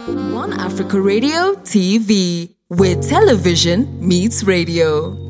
One Africa Radio TV, where television meets radio.